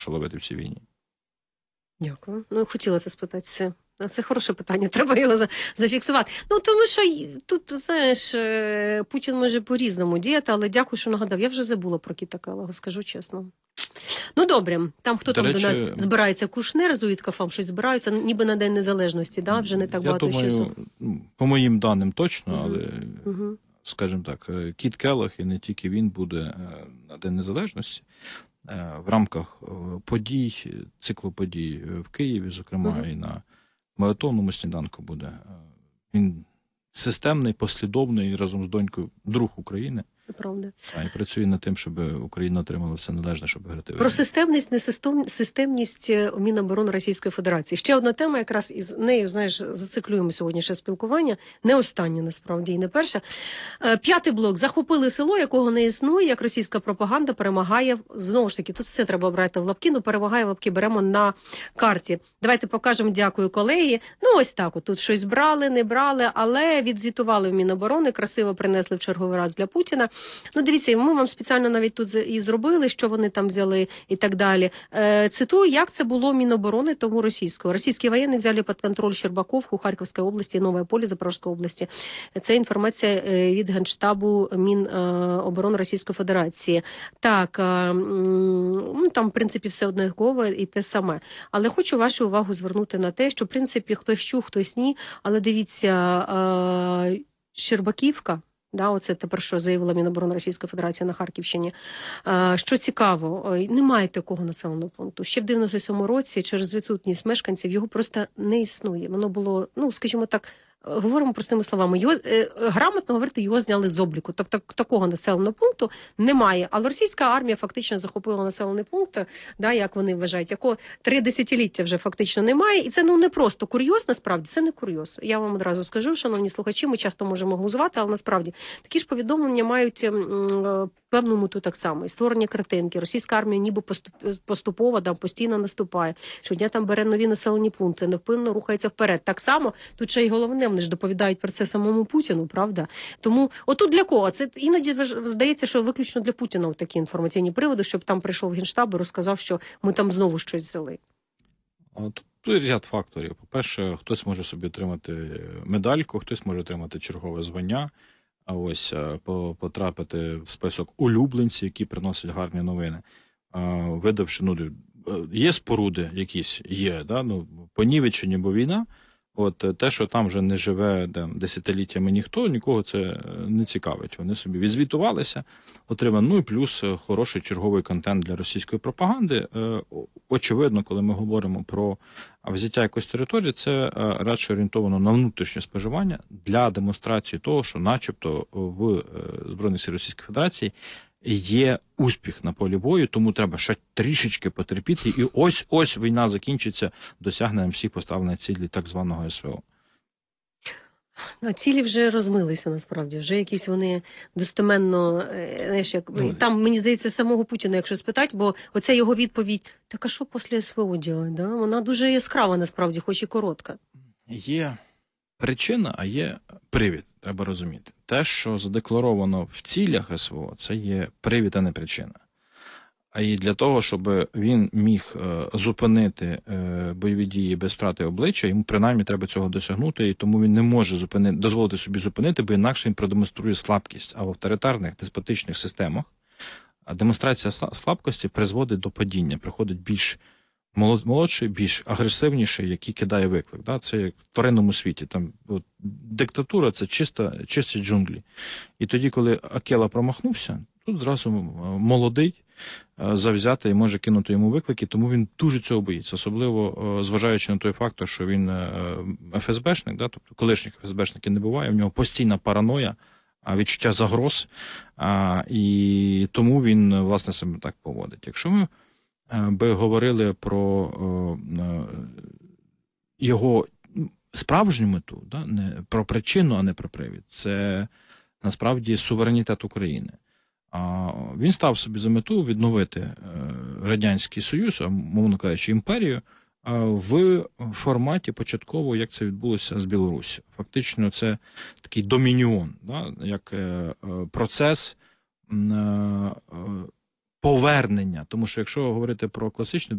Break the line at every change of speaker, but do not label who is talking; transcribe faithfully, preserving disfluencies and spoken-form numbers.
ловити в цій війні.
Дякую. Ну, хотіла це спитати. Це, це хороше питання, треба його за, зафіксувати. Ну, тому що тут, знаєш, Путін може по-різному діяти, але дякую, що нагадав. Я вже забула про Кіта Келлога, скажу чесно. Ну, добре. Там хто до там речі, до нас збирається? Кушнер з Уіткафом щось збираються, ніби на День Незалежності, да? Вже не так багато
думаю,
часу.
По моїм даним точно,
Угу.
але, угу. скажімо так, Кіт Келлог, і не тільки він, буде на День Незалежності. В рамках подій, циклу подій в Києві, зокрема, uh-huh. і на молитовному сніданку буде. Він системний, послідовний, разом з донькою друг України.
Правда.
А, і працює над тим, щоб Україна отримала все належне, щоб грати.
Про системність, несистемність Міноборони Російської Федерації. Ще одна тема, якраз із нею, знаєш, зациклюємо сьогодні ще спілкування. Не останнє, насправді, і не перше. П'ятий блок. Захопили село, якого не існує, як російська пропаганда перемагає. Знову ж таки, тут все треба брати в лапки, ну перемагає в лапки, беремо на карті. Давайте покажемо, дякую, колеги. Ну, ось так, от тут щось брали, не брали, але відзвітували в Міноборони, красиво принесли в черговий раз для Путіна. Ну, дивіться, ми вам спеціально навіть тут і зробили, що вони там взяли і так далі. Е, цитую, як це було Міноборони тому російського. Російські воєнні взяли під контроль Щербаковку, Харківської області, Нове Поле, Запорізької області. Це інформація від Генштабу Міноборони Російської Федерації. Так, е, ну, там, в принципі, все однаково і те саме. Але хочу вашу увагу звернути на те, що, в принципі, хтось чув, хтось ні. Але дивіться, е, Щербаківка, да, оце тепер, що заявила Міноборони Російської Федерації на Харківщині. А, що цікаво, немає такого населеного пункту. Ще в дев'яносто сьомому році через відсутність мешканців його просто не існує. Воно було, ну, скажімо так, говоримо простими словами, його, е, грамотно говорити, його зняли з обліку. Тобто такого населеного пункту немає. Але російська армія фактично захопила населений пункт, да, як вони вважають, якого три десятиліття вже фактично немає. І це, ну, не просто курйоз, насправді, це не курйоз. Я вам одразу скажу, шановні слухачі, ми часто можемо глузувати, але насправді такі ж повідомлення мають м, певну мету так само. І створення картинки. Російська армія ніби поступово, да, постійно наступає. Щодня там бере нові населені пункти, невпинно рухається вперед. Так само, тут ще й головне, вони ж доповідають про це самому Путіну, правда? Тому отут для кого? Це іноді здається, що виключно для Путіна такі інформаційні приводи, щоб там прийшов Генштаб і розказав, що ми там знову щось взяли.
Тут ряд факторів. По-перше, хтось може собі отримати медальку, хтось може отримати чергове звання, а ось потрапити в список улюбленців, які приносять гарні новини. Видавши, ну, є споруди якісь, є, да? Ну, понівечені, бо війна. От те, що там вже не живе там, десятиліттями ніхто, нікого це не цікавить. Вони собі відзвітувалися, отримали, ну і плюс хороший черговий контент для російської пропаганди. Очевидно, коли ми говоримо про взяття якоїсь території, це радше орієнтовано на внутрішнє споживання для демонстрації того, що начебто в Збройних сил Російської Федерації є успіх на полі бою, тому треба ще трішечки потерпіти, і ось-ось війна закінчиться досягненням всіх поставлених цілей так званого ес ве о.
А цілі вже розмилися, насправді. Вже якісь вони достеменно, знаєш, як... Ну, там, мені здається, самого Путіна, якщо спитати, бо оця його відповідь, так а що після ес ве о робити, да? Вона дуже яскрава, насправді, хоч і коротка.
Є причина, а є привід, треба розуміти. Те, що задекларовано в цілях ес ве о, це є привід, а не причина. А і для того, щоб він міг е, зупинити е, бойові дії без втрати обличчя, йому принаймні треба цього досягнути, і тому він не може зупинити, дозволити собі зупинити, бо інакше він продемонструє слабкість. А в авторитарних, деспотичних системах демонстрація слабкості призводить до падіння, приходить більш молодший, більш агресивніший, який кидає виклик. Да? Це як в тваринному світі. Там от, диктатура – це чисто, чисті джунглі. І тоді, коли Акела промахнувся, тут зразу молодий, завзятий, може кинути йому виклики, тому він дуже цього боїться. Особливо зважаючи на той фактор, що він еф ес бешник, да? Тобто колишніх еф ес бешників не буває, в нього постійна параноя, відчуття загроз, і тому він, власне, себе так поводить. Якщо ми би говорили про його справжню мету, да? Не про причину, а не про привід, це насправді суверенітет України. Він став собі за мету відновити Радянський Союз, а мовно кажучи, імперію, в форматі початково, як це відбулося з Білоруссю. Фактично це такий домініон, да? Як процес повернення. Тому що якщо говорити про класичну